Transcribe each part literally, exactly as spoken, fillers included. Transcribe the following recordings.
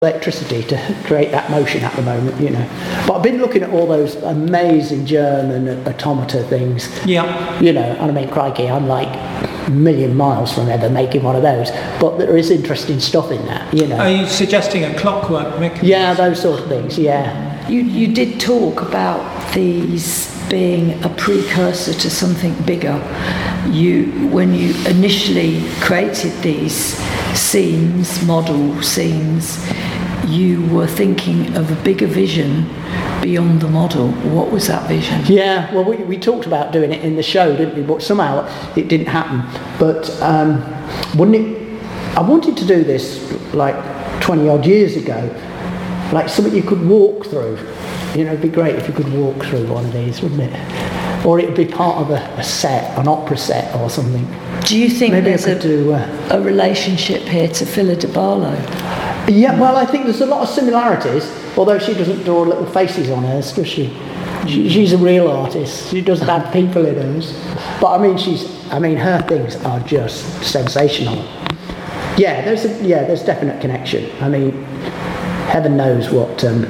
electricity to create that motion at the moment, you know. But I've been looking at all those amazing German automata things. Yeah. You know, and I mean, crikey, I'm like a million miles from ever making one of those. But there is interesting stuff in that, you know. Are you suggesting a clockwork mechanism? Yeah, those sort of things, yeah. You, you did talk about these being a precursor to something bigger. You, when you initially created these scenes, model scenes, you were thinking of a bigger vision beyond the model. What was that vision? Yeah, well, we, we talked about doing it in the show, didn't we? But somehow it didn't happen. But um, wouldn't it? I wanted to do this like twenty odd years ago, like something you could walk through. You know, it'd be great if you could walk through one of these, wouldn't it? Or it'd be part of a, a set, an opera set or something. Do you think Maybe there's a, do, uh, a relationship here to Phila de Barlow? Yeah, well, I think there's a lot of similarities, although she doesn't draw little faces on hers, does she? she she's a real artist. She doesn't have people in hers. But I mean, she's. I mean, her things are just sensational. Yeah, there's a, yeah, there's definite connection. I mean, heaven knows what um,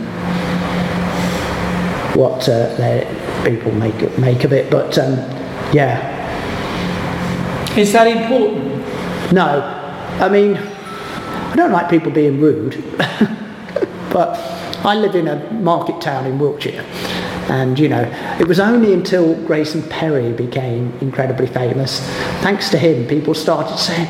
what uh, their people make make of it, but um, yeah. Is that important? No, I mean, I don't like people being rude, but I live in a market town in Wiltshire, and you know, it was only until Grayson Perry became incredibly famous, thanks to him, people started saying,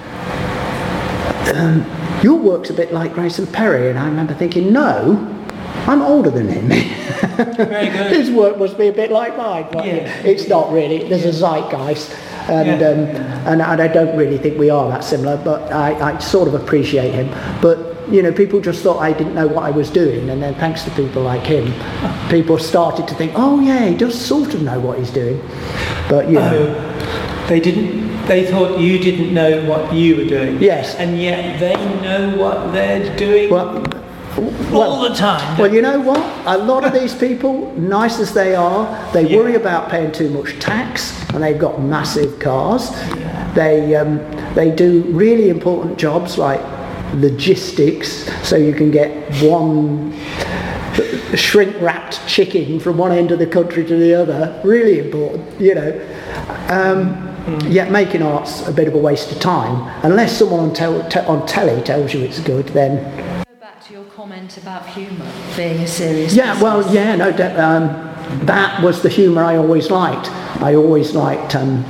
um, your work's a bit like Grayson Perry, and I remember thinking, no, I'm older than him. Very good. His work must be a bit like mine, but yeah. It's not really. There's a zeitgeist. And, yeah. um, and and I don't really think we are that similar, but I, I sort of appreciate him. But you know, people just thought I didn't know what I was doing, and then thanks to people like him, people started to think, oh yeah, he does sort of know what he's doing. But you know, oh, they didn't. They thought you didn't know what you were doing. Yes, and yet they know what they're doing. Well, all well, the time. Well, you know what? A lot of these people, nice as they are, they yeah. worry about paying too much tax, and they've got massive cars. Yeah. They um, they do really important jobs like logistics, so you can get one shrink-wrapped chicken from one end of the country to the other. Really important, you know. Um, mm. Yet making art's a bit of a waste of time, unless someone on, tel- te- on telly tells you it's good. Then. To your comment about humour being a serious yeah business. well yeah no de- um, that was the humour I always liked. I always liked um,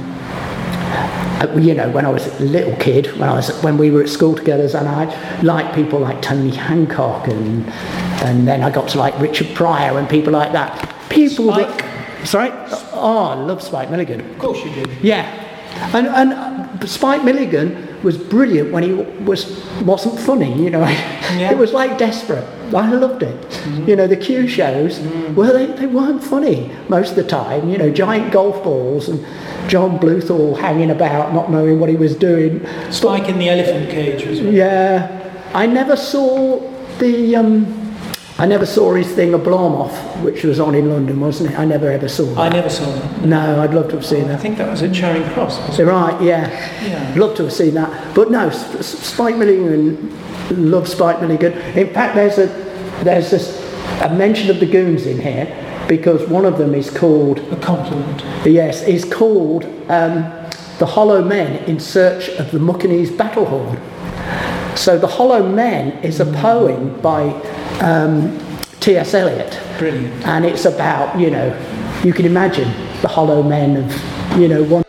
uh, you know, when I was a little kid, when I was when we were at school together, and I liked people like Tony Hancock, and and then I got to like Richard Pryor and people like that. People Spike. that sorry oh I love Spike Milligan. Of course you did. Yeah, and and uh, Spike Milligan was brilliant when he was wasn't funny, you know. Yeah. It was like Desperate. I loved it. Mm-hmm. You know, the Q shows, mm. well, they, they weren't funny most of the time. You know, giant golf balls and John Bluthal hanging about, not knowing what he was doing. Spike but, in the elephant cage was well. Yeah, I never saw the. Um, I never saw his thing, A Blormoth, which was on in London, wasn't it? I never ever saw that. I never saw that. No, I'd love to have seen oh, that. I think that was at Charing Cross, wasn't it? Right, yeah. Yeah. I'd love to have seen that. But no, Spike Milligan, love Spike Milligan. In fact, there's a there's a, a mention of the Goons in here, because one of them is called... A compliment. Yes, is called um, The Hollow Men in Search of the Muckanese Battle Horn. So The Hollow Men is a poem by um, T S Eliot. Brilliant. And it's about, you know, you can imagine the hollow men of, you know, wandering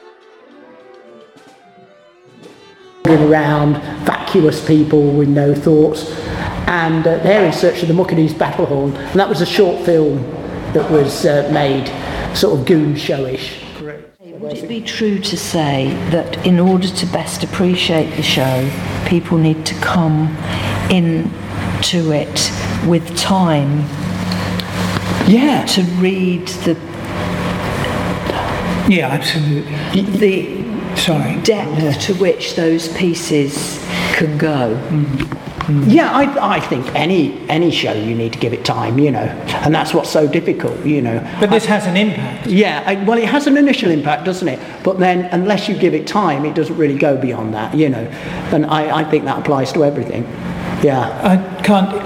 around, vacuous people with no thoughts. And uh, they're in search of the Muckanese Battle Horn. And that was a short film that was uh, made sort of goon showish. Would it be true to say that in order to best appreciate the show, people need to come in to it with time? Yeah. To read the... Yeah, absolutely. The Sorry. depth yeah. to which those pieces can go. Mm. Mm. Yeah, I, I think any any show you need to give it time, you know, and that's what's so difficult, you know. But this I, has an impact. Yeah, I, well, it has an initial impact, doesn't it? But then, unless you give it time, it doesn't really go beyond that, you know. And I, I think that applies to everything. Yeah. I can't